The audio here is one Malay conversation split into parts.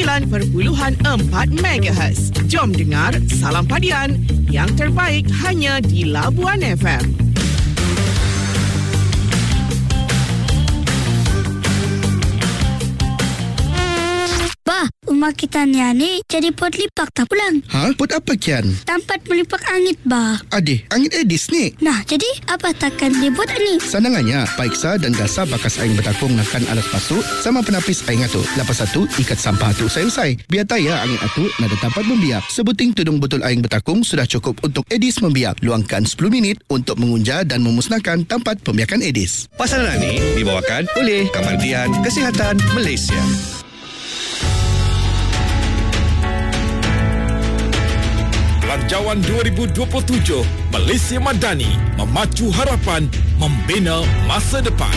MHz. Jom dengar Salam Padian, yang terbaik hanya di Labuan FM. Rumah kita ni jadi pot lipak tak pulang. Ha? Pot apa kian? Tempat melipak angit bah. Adik, angit Edis ni. Nah, jadi apa takkan dia buat ni? Sanangannya, periksa dan gasa bakas air bertakung nakan alas pasuk sama penapis air ngatu. Lepas satu, ikat sampah tu usai-usai. Biar taya angit atu nada tempat membiak. Sebuting tudung botol air bertakung sudah cukup untuk Edis membiak. Luangkan 10 minit untuk mengunja dan memusnahkan tempat pembiakan Edis. Pasaran ini dibawakan oleh Kementerian Kesihatan Malaysia. Belanjawan 2027 Malaysia Madani, memacu harapan, membina masa depan.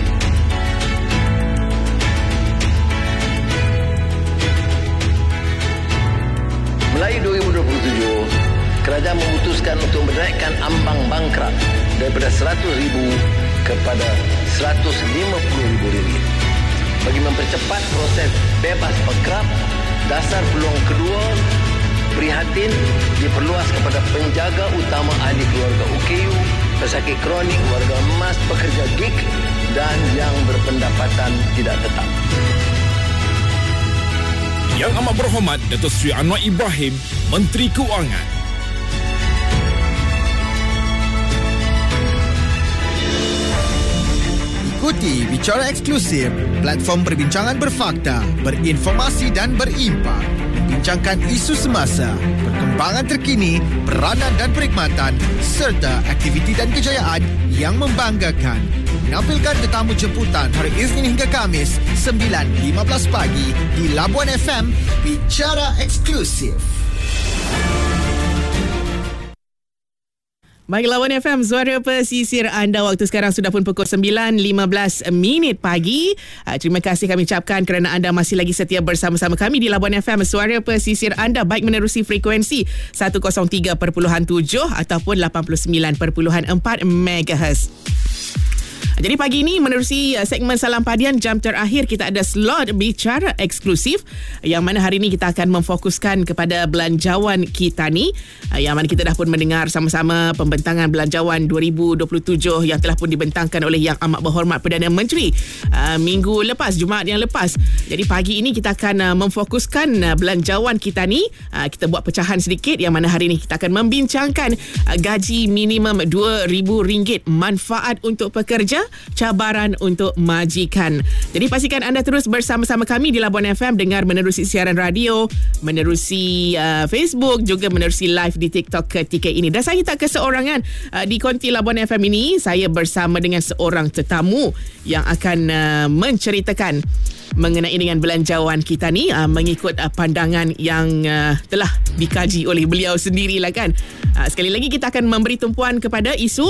Melayu 2027, kerajaan memutuskan untuk menaikkan ambang bangkrap daripada RM100,000 kepada RM150,000. Bagi mempercepat proses bebas bangkrap, dasar peluang kedua prihatin diperluas kepada penjaga utama ahli keluarga UKU, pesakit kronik, warga emas, pekerja gig dan yang berpendapatan tidak tetap. Yang Amat Berhormat Datuk Seri Anwar Ibrahim, Menteri Keuangan. Ikuti Bicara Eksklusif, platform perbincangan berfakta, berinformasi dan berimpak. Bincangkan isu semasa, perkembangan terkini, peranan dan perkhidmatan serta aktiviti dan kejayaan yang membanggakan. Menampilkan tetamu jemputan hari Isnin hingga Khamis 9.15 pagi di Labuan FM. Bicara Eksklusif. Baik, Labuan FM, suara pesisir anda. Waktu sekarang sudah pun pukul 9.15 pagi. Terima kasih kami ucapkan kerana anda masih lagi setia bersama-sama kami di Labuan FM, suara pesisir anda, baik menerusi frekuensi 103.7 ataupun 89.4 MHz. Jadi pagi ini menerusi segmen Salam Padian, jam terakhir kita ada slot Bicara Eksklusif, yang mana hari ini kita akan memfokuskan kepada belanjawan kita ni, yang mana kita dah pun mendengar sama-sama pembentangan belanjawan 2027 yang telah pun dibentangkan oleh Yang Amat Berhormat Perdana Menteri minggu lepas, Jumaat yang lepas. Jadi pagi ini kita akan memfokuskan belanjawan kita ni. Kita buat pecahan sedikit, yang mana hari ini kita akan membincangkan gaji minimum RM2,000, manfaat untuk pekerja, cabaran untuk majikan. Jadi pastikan anda terus bersama-sama kami di Labuan FM, dengar menerusi siaran radio, menerusi Facebook, juga menerusi live di TikTok ketika ini. Dan saya tak keseorangan di konti Labuan FM ini. Saya bersama dengan seorang tetamu yang akan menceritakan mengenai dengan belanjawan kita ni, mengikut pandangan yang telah dikaji oleh beliau sendirilah kan. Sekali lagi kita akan memberi tumpuan kepada isu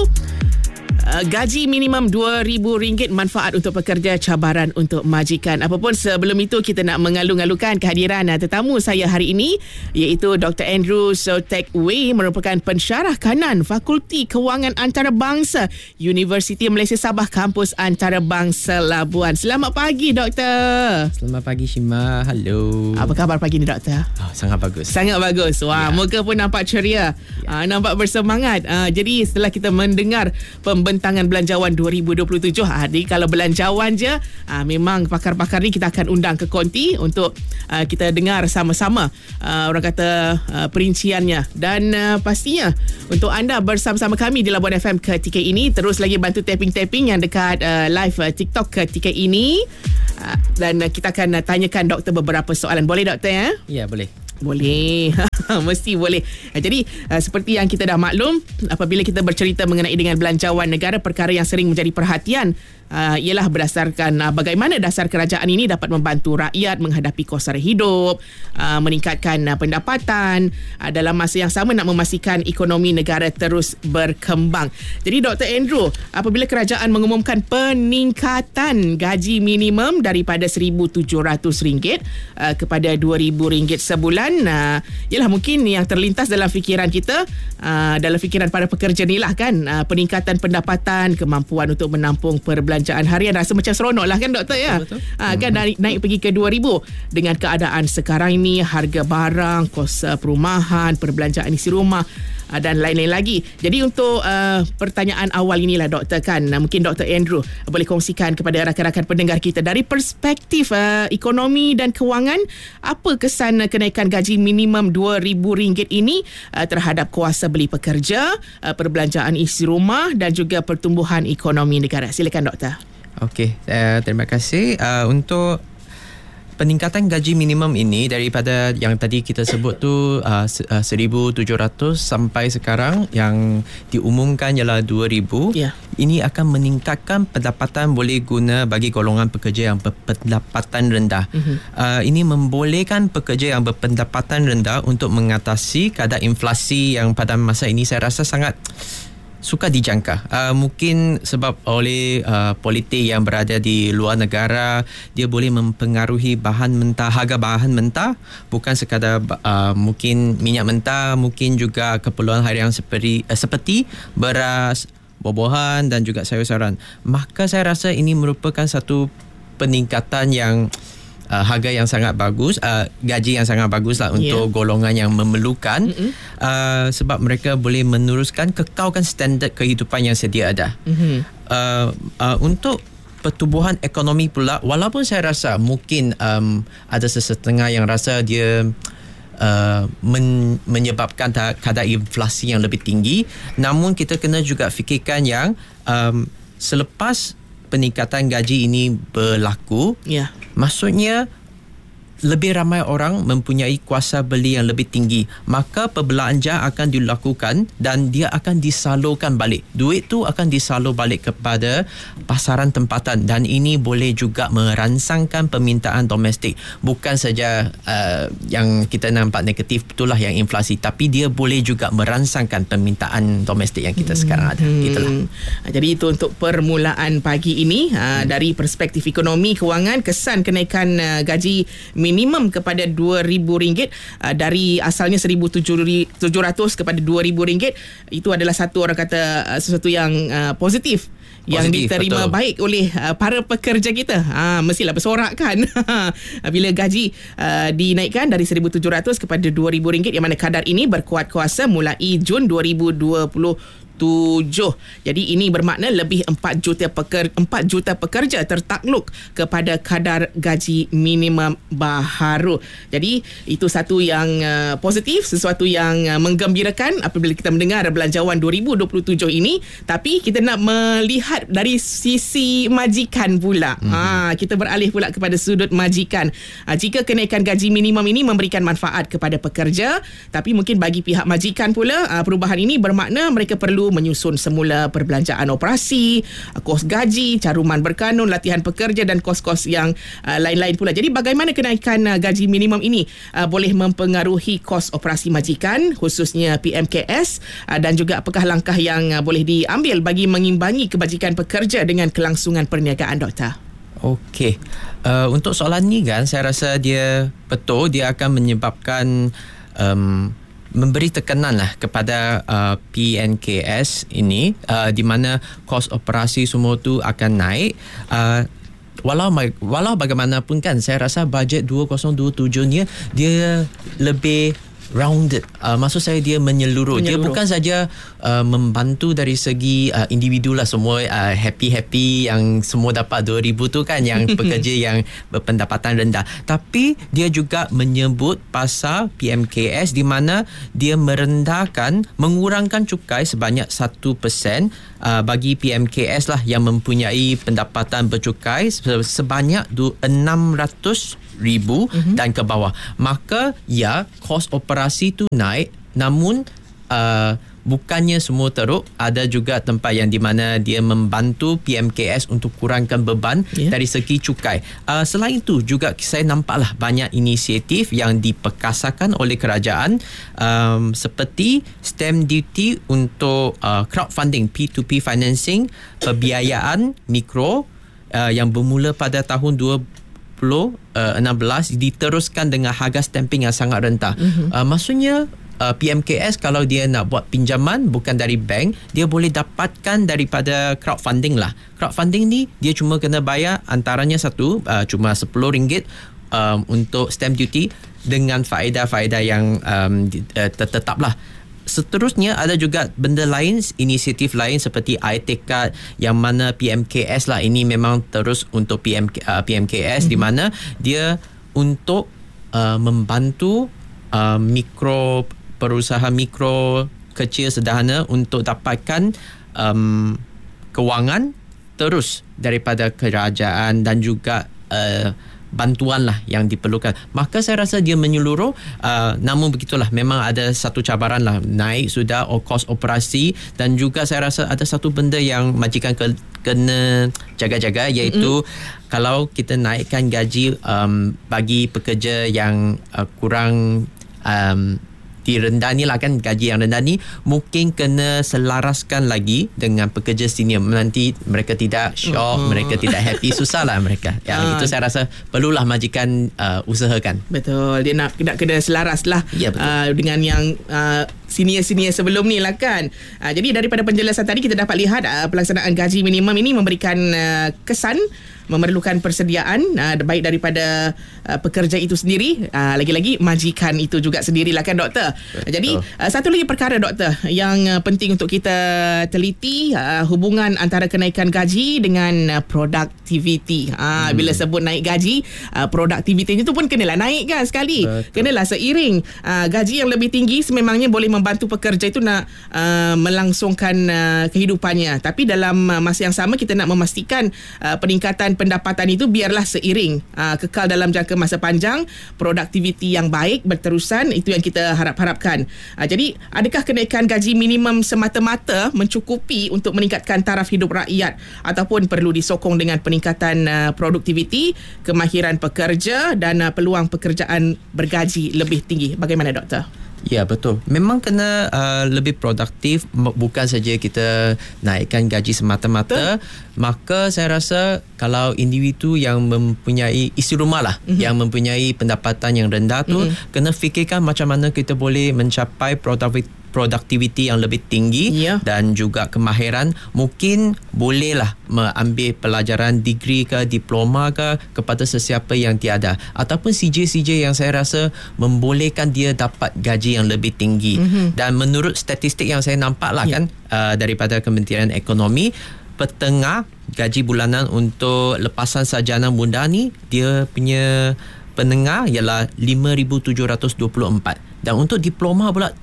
gaji minimum RM2,000, manfaat untuk pekerja, cabaran untuk majikan. Apapun sebelum itu, kita nak mengalu-alukan kehadiran tetamu saya hari ini, iaitu Dr. Andrew Sotek Wei, merupakan pensyarah kanan Fakulti Kewangan Antarabangsa Universiti Malaysia Sabah, Kampus Antarabangsa Labuan. Selamat pagi, Doktor. Selamat pagi, Shima. Halo. Apa khabar pagi ni, Doktor? Sangat bagus. Sangat bagus. Wah, muka pun nampak ceria. Nampak bersemangat. Jadi setelah kita mendengar pembentangan belanjawan 2027, jadi kalau belanjawan je, memang pakar-pakar ni kita akan undang ke konti untuk kita dengar sama-sama orang kata perinciannya. Dan pastinya untuk anda bersama-sama kami di Labuan FM ketika ini, terus lagi bantu tapping-tapping yang dekat live TikTok ketika ini. Dan kita akan tanyakan doktor beberapa soalan. Boleh, doktor ya? Ya, boleh. Boleh. Mesti boleh. Jadi seperti yang kita dah maklum, apabila kita bercerita mengenai dengan belanjawan negara, perkara yang sering menjadi perhatian ialah berdasarkan bagaimana dasar kerajaan ini dapat membantu rakyat menghadapi kos sara hidup, meningkatkan pendapatan, dalam masa yang sama nak memastikan ekonomi negara terus berkembang. Jadi Dr. Andrew, apabila kerajaan mengumumkan peningkatan gaji minimum daripada RM1,700 kepada RM2,000 sebulan, ialah mungkin yang terlintas dalam fikiran kita, dalam fikiran para pekerja ni lah kan, peningkatan pendapatan, kemampuan untuk menampung perbelanjaan harian, rasa macam seronok lah kan doktor ya. Betul. Kan naik pergi ke 2,000 dengan keadaan sekarang ini, harga barang, kos perumahan, perbelanjaan isi rumah dan lain-lain lagi. Jadi untuk pertanyaan awal inilah doktor kan, mungkin Dr. Andrew boleh kongsikan kepada rakan-rakan pendengar kita dari perspektif ekonomi dan kewangan, apa kesan kenaikan gaji minimum RM2,000 ini terhadap kuasa beli pekerja, perbelanjaan isi rumah dan juga pertumbuhan ekonomi negara. Silakan doktor. Okey, terima kasih. Untuk peningkatan gaji minimum ini daripada yang tadi kita sebut tu 1,700 sampai sekarang yang diumumkan ialah 2,000. Ya. Ini akan meningkatkan pendapatan boleh guna bagi golongan pekerja yang berpendapatan rendah. Ini membolehkan pekerja yang berpendapatan rendah untuk mengatasi kadar inflasi yang pada masa ini saya rasa sangat sukar dijangka. Mungkin sebab oleh politik yang berada di luar negara, dia boleh mempengaruhi harga bahan mentah, bukan sekadar mungkin minyak mentah, mungkin juga keperluan harian seperti beras, buah-buahan dan juga sayur-sayuran. Maka saya rasa ini merupakan satu peningkatan yang harga yang sangat bagus, gaji yang sangat bagus lah untuk golongan yang memerlukan, sebab mereka boleh kekalkan standard kehidupan yang sedia ada. Untuk pertumbuhan ekonomi pula, walaupun saya rasa mungkin ada sesetengah yang rasa dia menyebabkan kadar inflasi yang lebih tinggi, namun kita kena juga fikirkan yang selepas peningkatan gaji ini berlaku, maksudnya lebih ramai orang mempunyai kuasa beli yang lebih tinggi, maka perbelanjaan akan dilakukan dan dia akan disalurkan balik. Duit tu akan disalur balik kepada pasaran tempatan dan ini boleh juga merangsangkan permintaan domestik. Bukan saja yang kita nampak negatif itulah yang inflasi, tapi dia boleh juga merangsangkan permintaan domestik yang kita sekarang ada. Itulah. Jadi itu untuk permulaan pagi ini dari perspektif ekonomi kewangan, kesan kenaikan gaji minimum kepada RM2,000 dari asalnya RM1,700 kepada RM2,000. Itu adalah satu orang kata sesuatu yang positif yang diterima betul. Baik oleh para pekerja kita. Mestilah bersorak kan bila gaji dinaikkan dari RM1,700 kepada RM2,000, yang mana kadar ini berkuat kuasa mulai Jun 2027. Jadi ini bermakna lebih 4 juta pekerja tertakluk kepada kadar gaji minimum baharu. Jadi itu satu yang positif, sesuatu yang menggembirakan apabila kita mendengar belanjawan 2027 ini. Tapi kita nak melihat dari sisi majikan pula. Kita beralih pula kepada sudut majikan. Jika kenaikan gaji minimum ini memberikan manfaat kepada pekerja, tapi mungkin bagi pihak majikan pula perubahan ini bermakna mereka perlu menyusun semula perbelanjaan operasi, kos gaji, caruman berkanun, latihan pekerja dan kos-kos yang lain-lain pula. Jadi bagaimana kenaikan gaji minimum ini boleh mempengaruhi kos operasi majikan, khususnya PMKS, dan juga apakah langkah yang boleh diambil bagi mengimbangi kebajikan pekerja dengan kelangsungan perniagaan, doktor? Okey. Untuk soalan ni kan, saya rasa dia betul, dia akan menyebabkan memberi tekanan lah kepada PNKS ini, di mana kos operasi semua tu akan naik. Walau bagaimanapun kan, saya rasa bajet 2027 ni dia lebih rounded. Maksud saya dia menyeluruh. Dia bukan saja membantu dari segi individu lah, semua happy yang semua dapat 2,000 tu kan, yang pekerja yang berpendapatan rendah. Tapi dia juga menyebut pasal PMKS di mana dia mengurangkan cukai sebanyak 1% bagi PMKS lah yang mempunyai pendapatan bercukai sebanyak 600,000 dan ke bawah. Maka kos operasi tu naik, namun bukannya semua teruk. Ada juga tempat yang di mana dia membantu PMKS untuk kurangkan beban dari segi cukai. Selain itu juga saya nampaklah banyak inisiatif yang diperkasakan oleh kerajaan, seperti stamp duty untuk crowdfunding, P2P financing, pembiayaan mikro yang bermula pada tahun 16 diteruskan dengan harga stamping yang sangat rendah. Maksudnya PMKS kalau dia nak buat pinjaman bukan dari bank, dia boleh dapatkan daripada crowdfunding lah. Crowdfunding ni dia cuma kena bayar antaranya cuma RM10 untuk stamp duty dengan faedah-faedah yang tetap lah. Seterusnya ada juga benda lain, inisiatif lain seperti IT Card yang mana PMKS lah, ini memang terus untuk PMKS di mana dia untuk membantu perusahaan mikro kecil sederhana untuk dapatkan kewangan terus daripada kerajaan dan juga bantuan lah yang diperlukan. Maka saya rasa dia menyeluruh, namun begitulah, memang ada satu cabaran lah, naik sudah kos operasi, dan juga saya rasa ada satu benda yang majikan kena jaga-jaga, iaitu kalau kita naikkan gaji bagi pekerja yang kurang rendah ni lah kan, gaji yang rendah ni mungkin kena selaraskan lagi dengan pekerja senior. Nanti mereka tidak shock, mereka tidak happy, susah lah mereka. Itu saya rasa perlulah majikan usahakan. Betul, dia nak kena selaras lah dengan yang senior-senior sebelum ni lah kan. Jadi daripada penjelasan tadi kita dapat lihat pelaksanaan gaji minimum ini memberikan kesan memerlukan persediaan baik daripada pekerja itu sendiri, lagi-lagi majikan itu juga sendirilah kan doktor. Jadi satu lagi perkara doktor yang penting untuk kita teliti, hubungan antara kenaikan gaji dengan produktiviti. Bila sebut naik gaji, produktiviti itu pun kenalah naik kan sekali. Kenalah seiring. Gaji yang lebih tinggi sememangnya boleh membantu pekerja itu nak melangsungkan kehidupannya, tapi dalam masa yang sama kita nak memastikan peningkatan pendapatan itu biarlah seiring, kekal dalam jangka masa panjang, produktiviti yang baik berterusan, itu yang kita harapkan. Jadi adakah kenaikan gaji minimum semata-mata mencukupi untuk meningkatkan taraf hidup rakyat, ataupun perlu disokong dengan peningkatan produktiviti, kemahiran pekerja dan peluang pekerjaan bergaji lebih tinggi? Bagaimana doktor? Ya, betul. Memang kena lebih produktif, bukan saja kita naikkan gaji semata-mata. Maka saya rasa kalau individu yang mempunyai isi rumah lah, yang mempunyai pendapatan yang rendah tu, kena fikirkan macam mana kita boleh mencapai produktiviti yang lebih tinggi dan juga kemahiran. Mungkin bolehlah mengambil pelajaran degree ke diploma ke kepada sesiapa yang tiada, ataupun CJ yang saya rasa membolehkan dia dapat gaji yang lebih tinggi. Dan menurut statistik yang saya nampak lah kan, daripada Kementerian Ekonomi, petengah gaji bulanan untuk lepasan sarjana muda ni, dia punya penengah ialah 5,724, dan untuk diploma pula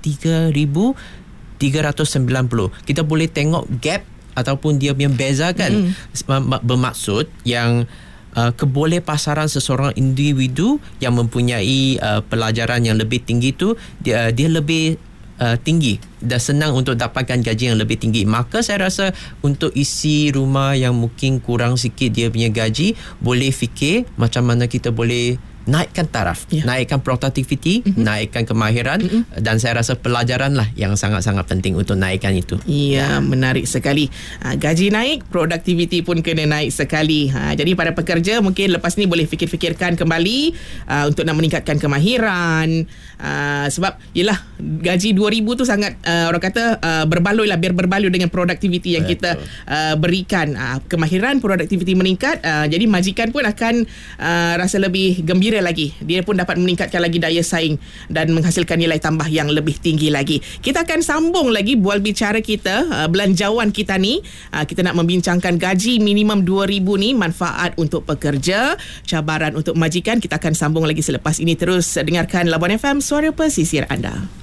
3,390. Kita boleh tengok gap ataupun dia punya beza kan. Bermaksud yang keboleh pasaran seseorang individu yang mempunyai pelajaran yang lebih tinggi tu, dia lebih tinggi dan senang untuk dapatkan gaji yang lebih tinggi. Maka saya rasa untuk isi rumah yang mungkin kurang sikit dia punya gaji, boleh fikir macam mana kita boleh naikkan taraf, naikkan produktiviti, naikkan kemahiran, dan saya rasa pelajaran lah yang sangat-sangat penting untuk naikkan itu. Menarik sekali. Gaji naik, produktiviti pun kena naik sekali. Jadi para pekerja mungkin lepas ni boleh fikir-fikirkan kembali untuk nak meningkatkan kemahiran. Sebab yelah, gaji 2,000 tu sangat orang kata berbaloi lah, biar berbaloi dengan produktiviti yang kita berikan. Kemahiran, produktiviti meningkat, jadi majikan pun akan rasa lebih gembira lagi. Dia pun dapat meningkatkan lagi daya saing dan menghasilkan nilai tambah yang lebih tinggi lagi. Kita akan sambung lagi bual bicara kita, belanjawan kita ni. Kita nak membincangkan gaji minimum 2,000 ni, manfaat untuk pekerja, cabaran untuk majikan. Kita akan sambung lagi selepas ini. Terus dengarkan Labuan FM, suara pesisir anda.